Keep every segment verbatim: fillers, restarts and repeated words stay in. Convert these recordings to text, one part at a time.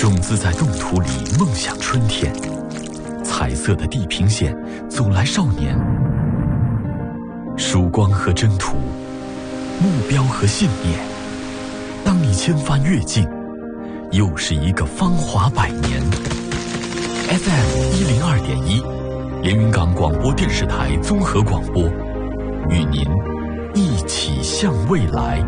种子在冻土里梦想春天，彩色的地平线走来少年，曙光和征途，目标和信念。当你千帆越尽，又是一个芳华百年。F M 一零二点一，连云港广播电视台综合广播，与您一起向未来。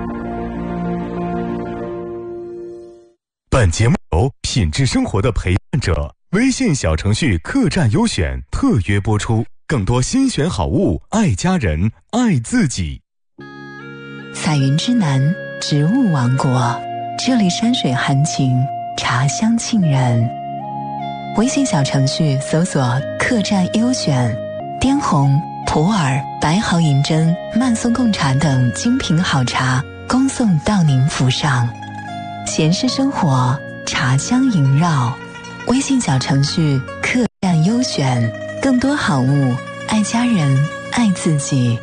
本节目由品质生活的陪伴者微信小程序客栈优选特约播出，更多新选好物，爱家人，爱自己。 彩云之南，植物王国，这里山水含情，茶香沁人。微信小程序搜索客栈优选，滇红、普洱、白毫银针、曼松贡茶等精品好茶恭送到您府上。闲适生活，茶香萦绕。微信小程序客栈优选，更多好物，爱家人，爱自己。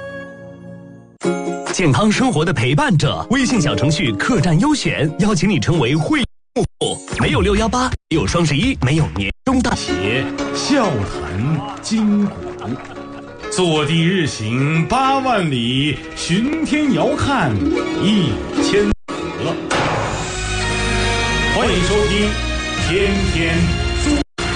健康生活的陪伴者，微信小程序客栈优选邀请你成为会员用户。没有六幺八，没有双十一，没有年终大且笑谈筋骨，坐地日行八万里，巡天遥看一千河。欢迎收听天天书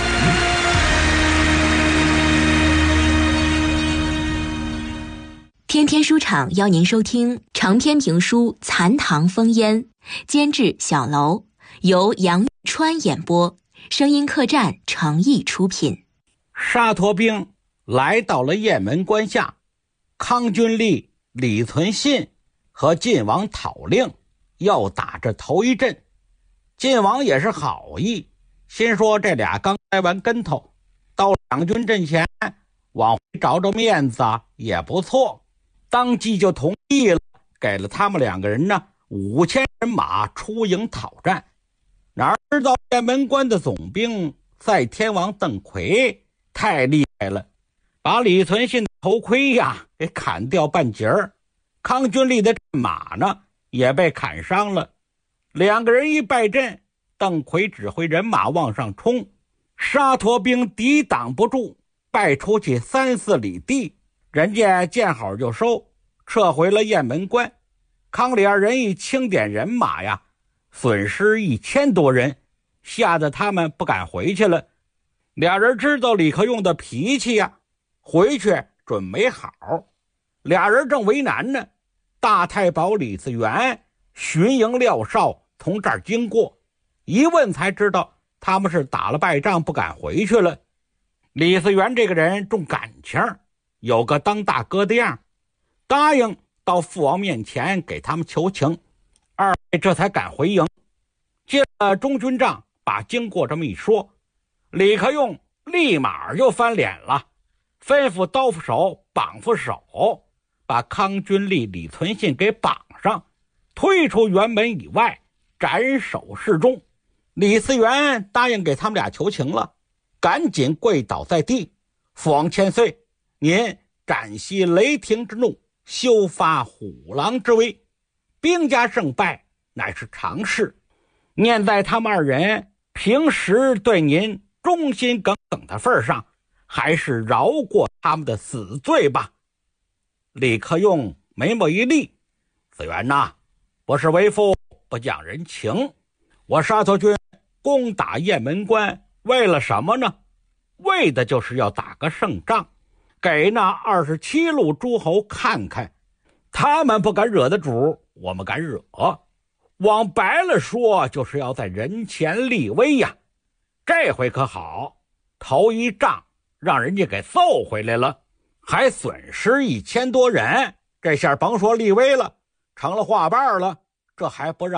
天天书场邀您收听长篇评书《残唐风烟》，监制小楼，由杨川演播，声音客栈诚意出品。 沙陀兵来到了雁门关下，康君立、李存信和晋王讨令，要打这头一阵。晋王也是好意，心说这俩刚栽完跟头，到两军阵前往回找找面子也不错，当即就同意了，给了他们两个人呢五千人马出营讨战。哪知道雁门关的总兵赛天王邓奎太厉害了，把李存信的头盔呀给砍掉半截儿，康君立的战马呢也被砍伤了。两个人一败阵，邓奎指挥人马往上冲，沙陀兵抵挡不住，败出去三四里地，人家见好就收，撤回了雁门关。康李二人一清点人马呀，损失一千多人，吓得他们不敢回去了。俩人知道李克用的脾气呀，回去准没好。俩人正为难呢，大太保李嗣源巡营廖少从这儿经过，一问才知道他们是打了败仗不敢回去了。李嗣源这个人重感情，有个当大哥的样，答应到父王面前给他们求情，二位这才敢回营。进了中军帐，把经过这么一说，李克用立马就翻脸了，吩咐刀斧手绑缚手，把康君立、李存信给绑上，推出辕门以外，斩首示众。李嗣源答应给他们俩求情了，赶紧跪倒在地，父王千岁，您暂息雷霆之怒，休发虎狼之威，兵家胜败乃是常事，念在他们二人平时对您忠心耿耿的份上，还是饶过他们的死罪吧。李克用眉毛一立，嗣源呐，不是为父不讲人情，我沙陀军攻打雁门关为了什么呢？为的就是要打个胜仗，给那二十七路诸侯看看，他们不敢惹的主，我们敢惹。往白了说，就是要在人前立威呀。这回可好，头一仗让人家给揍回来了，还损失一千多人，这下甭说立威了，成了话瓣了，这还不让